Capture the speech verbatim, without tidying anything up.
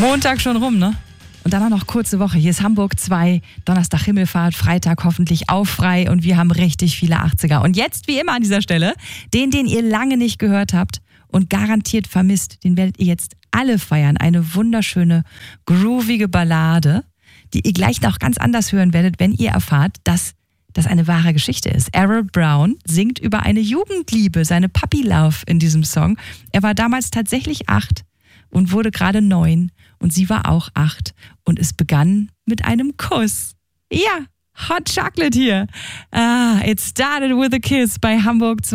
Montag schon rum, ne? Und dann auch noch kurze Woche. Hier ist Hamburg zwei, Donnerstag Himmelfahrt, Freitag hoffentlich auch frei und wir haben richtig viele achtziger. Und jetzt, wie immer an dieser Stelle, den, den ihr lange nicht gehört habt und garantiert vermisst, den werdet ihr jetzt alle feiern. Eine wunderschöne, groovige Ballade, die ihr gleich noch ganz anders hören werdet, wenn ihr erfahrt, dass das eine wahre Geschichte ist. Errol Brown singt über eine Jugendliebe, seine Puppy Love in diesem Song. Er war damals tatsächlich acht und wurde gerade neun und sie war auch acht und es begann mit einem Kuss. Ja, Hot Chocolate hier. Ah, it started with a kiss bei Hamburg zwei.